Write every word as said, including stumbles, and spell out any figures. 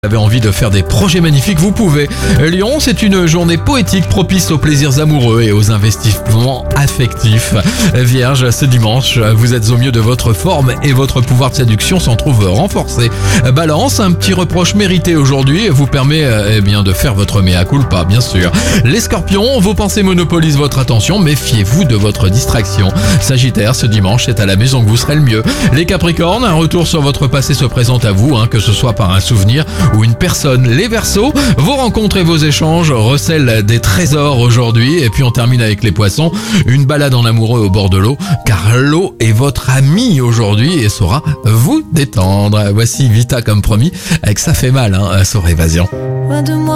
Vous avez envie de faire des projets magnifiques, vous pouvez. Lion, c'est une journée poétique propice aux plaisirs amoureux et aux investissements affectifs. Vierge, ce dimanche, vous êtes au mieux de votre forme et votre pouvoir de séduction s'en trouve renforcé. Balance, un petit reproche mérité aujourd'hui vous permet eh bien, de faire votre mea culpa, bien sûr. Les scorpions, vos pensées monopolisent votre attention, méfiez-vous de votre distraction. Sagittaire, ce dimanche, c'est à la maison que vous serez le mieux. Les capricornes, un retour sur votre passé se présente à vous, hein, que ce soit par un souvenir ou une personne. Les Verseaux, vos rencontres et vos échanges recèlent des trésors aujourd'hui. Et puis on termine avec les Poissons, une balade en amoureux au bord de l'eau, car l'eau est votre amie aujourd'hui et saura vous détendre. Voici Vita comme promis, avec Ça fait mal, hein, sur Évasion.